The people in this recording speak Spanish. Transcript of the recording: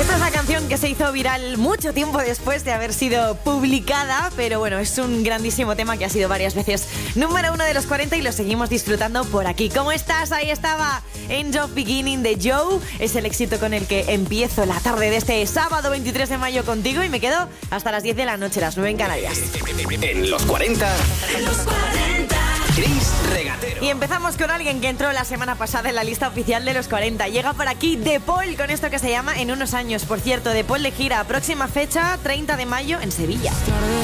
Esta es la canción que se hizo viral mucho tiempo después de haber sido publicada, pero bueno, es un grandísimo tema que ha sido varias veces número 1 de los 40 y lo seguimos disfrutando por aquí. ¿Cómo estás? Ahí estaba End of Beginning de Joe. Es el éxito con el que empiezo la tarde de este sábado 23 de mayo contigo y me quedo hasta las 10 de la noche, las 9 en Canarias. En los 40. Chris Regatero. Y empezamos con alguien que entró la semana pasada en la lista oficial de los 40. Llega por aquí De Paul con esto que se llama En unos años. Por cierto, De Paul de gira, próxima fecha 30 de mayo en Sevilla.